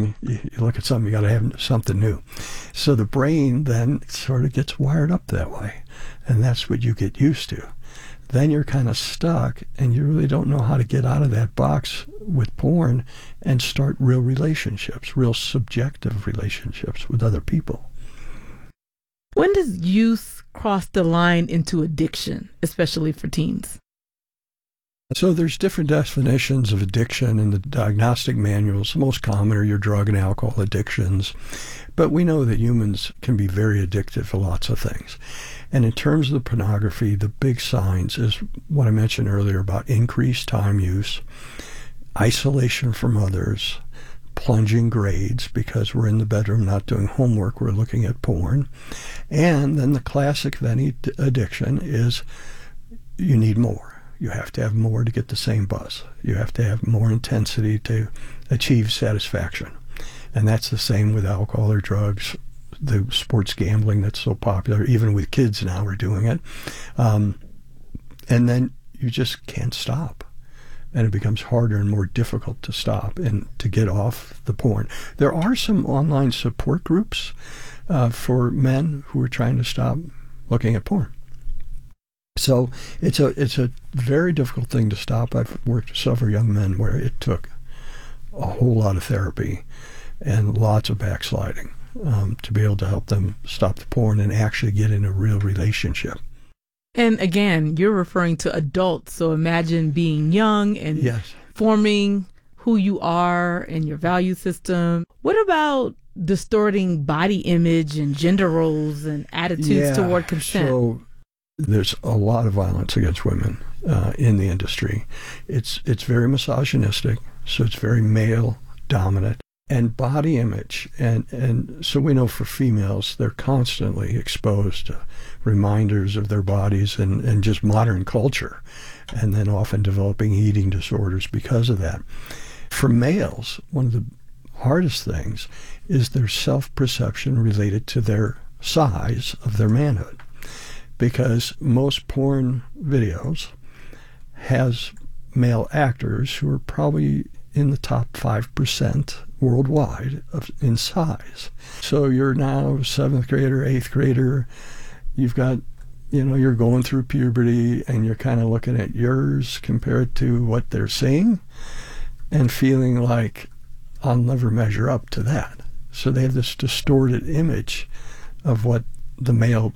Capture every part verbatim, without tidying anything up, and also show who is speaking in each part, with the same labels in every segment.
Speaker 1: you, you look at something, you got to have something new. So the brain then sort of gets wired up that way, and that's what you get used to. Then you're kind of stuck, and you really don't know how to get out of that box with porn and start real relationships, real subjective relationships with other people.
Speaker 2: When does use cross the line into addiction, especially for teens?
Speaker 1: So there's different definitions of addiction in the diagnostic manuals. The most common are your drug and alcohol addictions. But we know that humans can be very addicted to lots of things. And in terms of the pornography, the big signs is what I mentioned earlier about increased time use, isolation from others, plunging grades because we're in the bedroom not doing homework, we're looking at porn. And then the classic of any addiction is you need more. You have to have more to get the same buzz. You have to have more intensity to achieve satisfaction. And that's the same with alcohol or drugs, the sports gambling that's so popular. Even with kids now we're doing it. Um, and then you just can't stop. And it becomes harder and more difficult to stop and to get off the porn. There are some online support groups uh, for men who are trying to stop looking at porn. So it's a it's a very difficult thing to stop. I've worked with several young men where it took a whole lot of therapy and lots of backsliding um, to be able to help them stop the porn and actually get in a real relationship.
Speaker 2: And again, you're referring to adults. So imagine being young and
Speaker 1: yes.
Speaker 2: forming who you are and your value system. What about distorting body image and gender roles and attitudes
Speaker 1: yeah,
Speaker 2: toward consent?
Speaker 1: So there's a lot of violence against women uh, in the industry. It's it's very misogynistic, so it's very male dominant. And body image, and, and so we know for females, they're constantly exposed to reminders of their bodies and, and just modern culture, and then often developing eating disorders because of that. For males, one of the hardest things is their self-perception related to their size of their manhood. Because most porn videos has male actors who are probably in the top five percent worldwide of, in size. So you're now seventh grader, eighth grader, you've got, you know, you're going through puberty and you're kind of looking at yours compared to what they're seeing and feeling like I'll never measure up to that. So they have this distorted image of what the male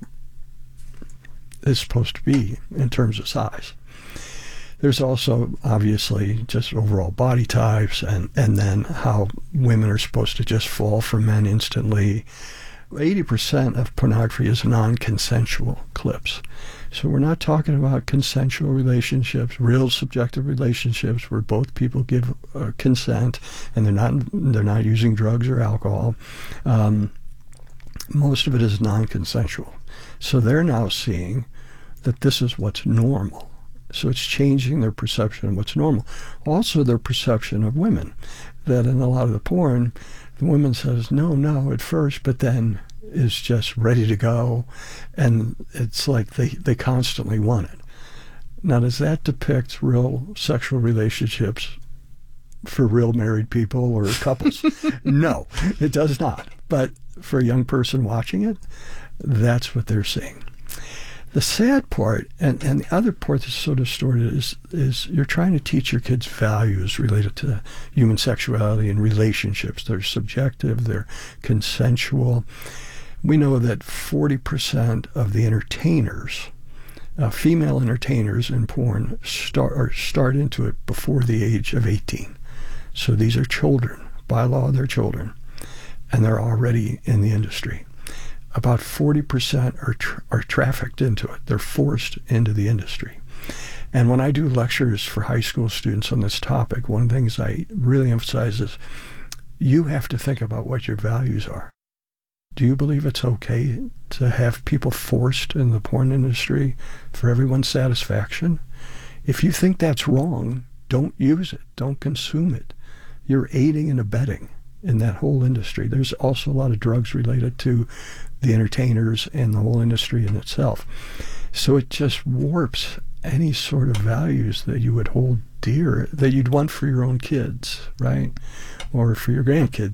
Speaker 1: is supposed to be in terms of size. There's also obviously just overall body types and, and then how women are supposed to just fall for men instantly. eighty percent of pornography is non-consensual clips. So we're not talking about consensual relationships, real subjective relationships where both people give uh, consent and they're not they're not using drugs or alcohol. Um, most of it is non-consensual. So they're now seeing that this is what's normal. So it's changing their perception of what's normal. Also their perception of women, that in a lot of the porn, the woman says no, no at first, but then is just ready to go. And it's like they, they constantly want it. Now, does that depict real sexual relationships for real married people or couples? No, it does not. But for a young person watching it, that's what they're seeing. The sad part, and, and the other part that's so distorted, is, is you're trying to teach your kids values related to human sexuality and relationships. They're subjective, they're consensual. We know that forty percent of the entertainers, uh, female entertainers in porn, start, or start into it before the age of eighteen. So these are children. By law, they're children. And they're already in the industry. About forty percent are, tra- are trafficked into it. They're forced into the industry. And when I do lectures for high school students on this topic, one of the things I really emphasize is you have to think about what your values are. Do you believe it's okay to have people forced in the porn industry for everyone's satisfaction? If you think that's wrong, don't use it. Don't consume it. You're aiding and abetting in that whole industry. There's also a lot of drugs related to the entertainers and the whole industry in itself. So it just warps any sort of values that you would hold dear, that you'd want for your own kids, right? Or for your grandkids.